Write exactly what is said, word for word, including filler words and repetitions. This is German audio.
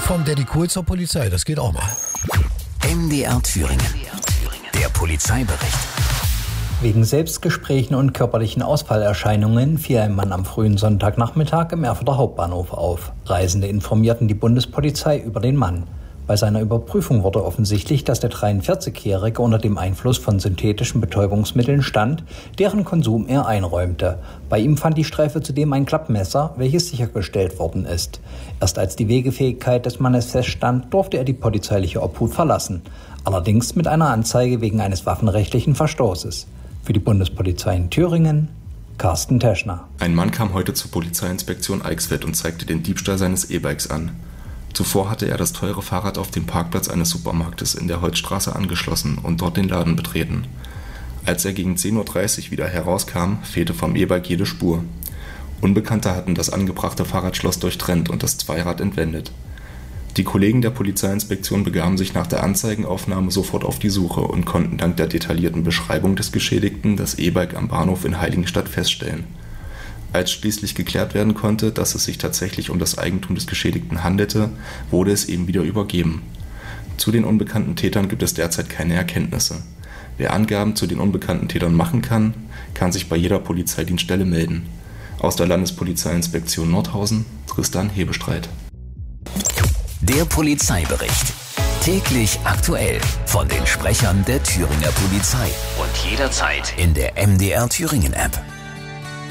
Vom Daddy Cool zur Polizei, das geht auch mal. M D R Thüringen. Der Polizeibericht. Wegen Selbstgesprächen und körperlichen Ausfallerscheinungen fiel ein Mann am frühen Sonntagnachmittag im Erfurter Hauptbahnhof auf. Reisende informierten die Bundespolizei über den Mann. Bei seiner Überprüfung wurde offensichtlich, dass der dreiundvierzigjährige unter dem Einfluss von synthetischen Betäubungsmitteln stand, deren Konsum er einräumte. Bei ihm fand die Streife zudem ein Klappmesser, welches sichergestellt worden ist. Erst als die Wegefähigkeit des Mannes feststand, durfte er die polizeiliche Obhut verlassen. Allerdings mit einer Anzeige wegen eines waffenrechtlichen Verstoßes. Für die Bundespolizei in Thüringen, Carsten Teschner. Ein Mann kam heute zur Polizeiinspektion Eichsfeld und zeigte den Diebstahl seines E-Bikes an. Zuvor hatte er das teure Fahrrad auf dem Parkplatz eines Supermarktes in der Holzstraße angeschlossen und dort den Laden betreten. Als er gegen zehn Uhr dreißig wieder herauskam, fehlte vom E-Bike jede Spur. Unbekannte hatten das angebrachte Fahrradschloss durchtrennt und das Zweirad entwendet. Die Kollegen der Polizeiinspektion begaben sich nach der Anzeigenaufnahme sofort auf die Suche und konnten dank der detaillierten Beschreibung des Geschädigten das E-Bike am Bahnhof in Heiligenstadt feststellen. Als schließlich geklärt werden konnte, dass es sich tatsächlich um das Eigentum des Geschädigten handelte, wurde es ihm wieder übergeben. Zu den unbekannten Tätern gibt es derzeit keine Erkenntnisse. Wer Angaben zu den unbekannten Tätern machen kann, kann sich bei jeder Polizeidienststelle melden. Aus der Landespolizeiinspektion Nordhausen, Tristan Hebestreit. Der Polizeibericht. Täglich aktuell von den Sprechern der Thüringer Polizei. Und jederzeit in der M D R Thüringen App.